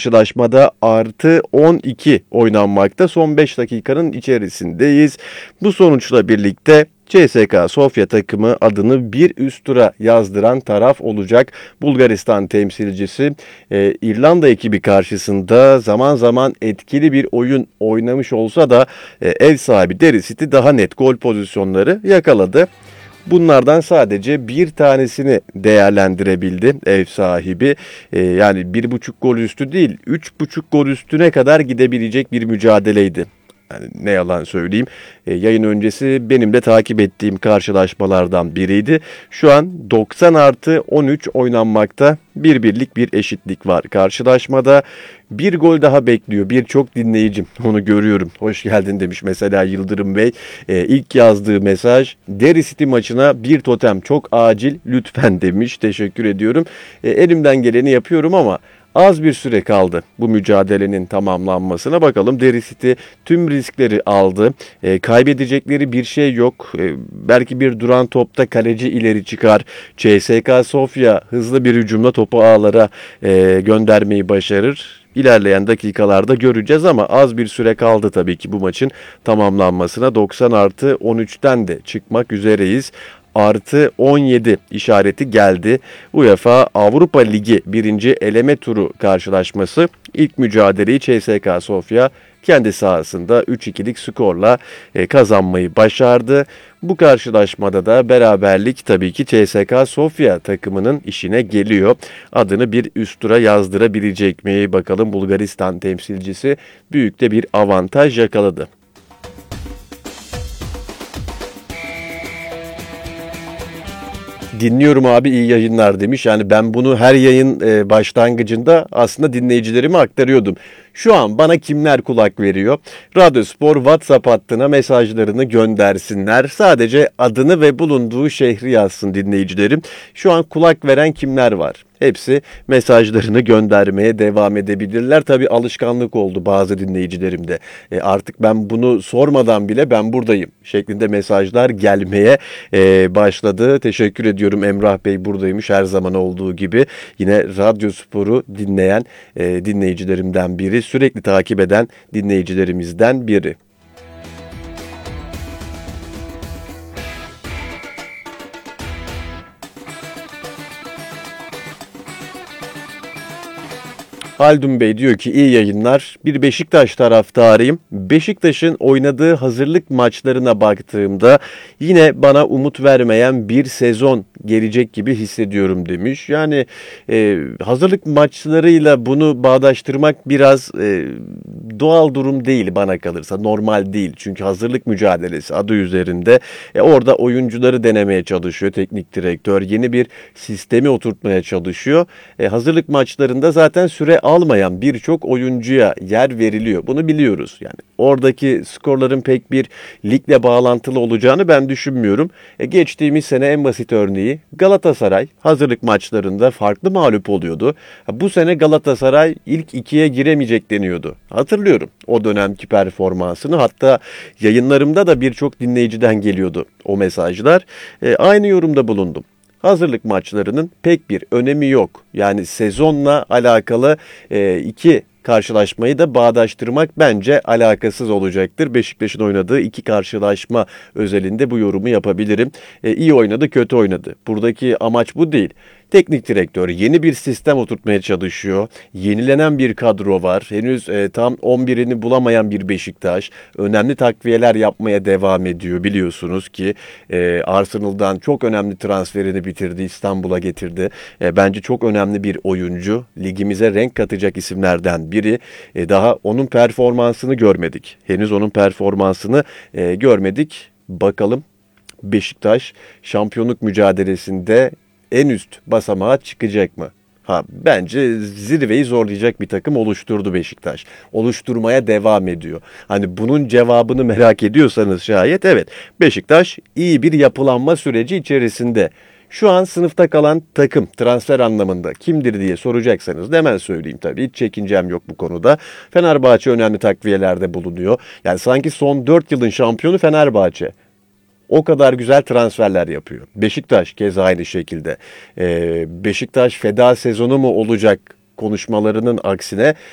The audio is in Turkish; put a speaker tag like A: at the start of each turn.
A: karşılaşmada artı 12 oynanmakta. Son 5 dakikanın içerisindeyiz. Bu sonuçla birlikte CSKA Sofya takımı adını bir üst tura yazdıran taraf olacak. Bulgaristan temsilcisi İrlanda ekibi karşısında zaman zaman etkili bir oyun oynamış olsa da ev sahibi Derry City daha net gol pozisyonları yakaladı. Bunlardan sadece bir tanesini değerlendirebildi ev sahibi. Yani 1,5 gol üstü değil, 3,5 gol üstüne kadar gidebilecek bir mücadeleydi. Yani ne yalan söyleyeyim. Yayın öncesi benim de takip ettiğim karşılaşmalardan biriydi. Şu an 90+13 oynanmakta. 1-1'lik bir eşitlik var karşılaşmada. Bir gol daha bekliyor. Birçok dinleyicim onu görüyorum. Hoş geldin demiş mesela Yıldırım Bey. İlk yazdığı mesaj Derry City maçına bir totem çok acil lütfen demiş. Teşekkür ediyorum. Elimden geleni yapıyorum ama az bir süre kaldı bu mücadelenin tamamlanmasına. Bakalım Derry City tüm riskleri aldı. Kaybedecekleri bir şey yok. Belki bir duran topta kaleci ileri çıkar. CSKA Sofya hızlı bir hücumla topu ağlara göndermeyi başarır. İlerleyen dakikalarda göreceğiz ama az bir süre kaldı tabii ki bu maçın tamamlanmasına. 90+13'ten de çıkmak üzereyiz. Artı 17 işareti geldi. UEFA Avrupa Ligi 1. eleme turu karşılaşması ilk mücadeleyi CSKA Sofya kendi sahasında 3-2'lik skorla kazanmayı başardı. Bu karşılaşmada da beraberlik tabii ki CSKA Sofya takımının işine geliyor. Adını bir üst tura yazdırabilecek mi? Bakalım Bulgaristan temsilcisi büyük de bir avantaj yakaladı. Dinliyorum abi iyi yayınlar demiş. Yani ben bunu her yayın başlangıcında aslında dinleyicilerime aktarıyordum. Şu an bana kimler kulak veriyor? Radyospor WhatsApp hattına mesajlarını göndersinler. Sadece adını ve bulunduğu şehri yazsın dinleyicilerim. Şu an kulak veren kimler var? Hepsi mesajlarını göndermeye devam edebilirler. Tabii alışkanlık oldu bazı dinleyicilerimde. Artık ben bunu sormadan bile ben buradayım şeklinde mesajlar gelmeye başladı. Teşekkür ediyorum, Emrah Bey buradaymış her zaman olduğu gibi. Yine Radyospor'u dinleyen dinleyicilerimden biri, sürekli takip eden dinleyicilerimizden biri. Haldun Bey diyor ki iyi yayınlar. Bir Beşiktaş taraftarıyım. Beşiktaş'ın oynadığı hazırlık maçlarına baktığımda yine bana umut vermeyen bir sezon gelecek gibi hissediyorum demiş. Yani hazırlık maçlarıyla bunu bağdaştırmak biraz doğal durum değil bana kalırsa. Normal değil. Çünkü hazırlık mücadelesi adı üzerinde. Orada oyuncuları denemeye çalışıyor teknik direktör. Yeni bir sistemi oturtmaya çalışıyor. Hazırlık maçlarında zaten süre almayan birçok oyuncuya yer veriliyor. Bunu biliyoruz. Yani oradaki skorların pek bir ligle bağlantılı olacağını ben düşünmüyorum. Geçtiğimiz sene en basit örneği Galatasaray hazırlık maçlarında farklı mağlup oluyordu. Bu sene Galatasaray ilk ikiye giremeyecek deniyordu. Hatırlıyorum o dönemki performansını. Hatta yayınlarımda da birçok dinleyiciden geliyordu o mesajlar. Aynı yorumda bulundum. Hazırlık maçlarının pek bir önemi yok. Yani sezonla alakalı iki karşılaşmayı da bağdaştırmak bence alakasız olacaktır. Beşiktaş'ın oynadığı iki karşılaşma özelinde bu yorumu yapabilirim. İyi oynadı, kötü oynadı. Buradaki amaç bu değil. Teknik direktör yeni bir sistem oturtmaya çalışıyor. Yenilenen bir kadro var. Henüz tam 11'ini bulamayan bir Beşiktaş. Önemli takviyeler yapmaya devam ediyor. Biliyorsunuz ki Arsenal'dan çok önemli transferini bitirdi. İstanbul'a getirdi. Bence çok önemli bir oyuncu. Ligimize renk katacak isimlerden biri. Daha onun performansını görmedik. Henüz onun performansını görmedik. Bakalım Beşiktaş şampiyonluk mücadelesinde en üst basamağa çıkacak mı? Bence zirveyi zorlayacak bir takım oluşturdu Beşiktaş. Oluşturmaya devam ediyor. Hani bunun cevabını merak ediyorsanız şayet evet, Beşiktaş iyi bir yapılanma süreci içerisinde. Şu an sınıfta kalan takım transfer anlamında kimdir diye soracaksanız hemen söyleyeyim tabii. Hiç çekincem yok bu konuda. Fenerbahçe önemli takviyelerde bulunuyor. Yani sanki son 4 yılın şampiyonu Fenerbahçe. O kadar güzel transferler yapıyor. Beşiktaş keza aynı şekilde. Beşiktaş feda sezonu mu olacak konuşmalarının aksine